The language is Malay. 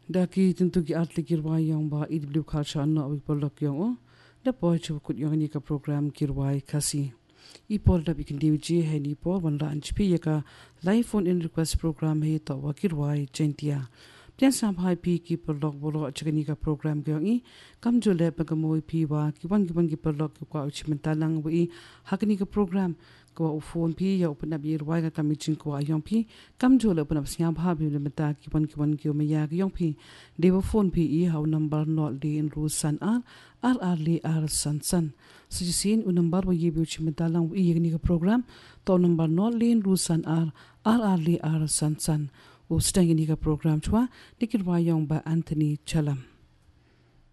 Daki tentu ki atli kirwai yang ba idblu khalsha na wi polak yang o da boy chu kut yang ni ka program kirwai kasi ipol da bikin divji he ni po wan la anchpi ka live phone in request program he to wa kirwai chentia pian sam hai pi ki polok bolo chakani ka program gyang i kam jo le pa kamoi pi wa ki wan ki polok ko uchimentalang wi hakni ka program ko phone pi ya upna bi rwai ka kamichin ko ayong pi kam jo le upna syam bha bi le mata ki wan ki me ya yong pi de phone pi I how number not li in ru san ar li ar san sujisin u number wa yibu chimentalang wi ni ka program to number not li in ru san ar li ar san o stang ni ka program chwa dikir wa yong ba Anthony Chalam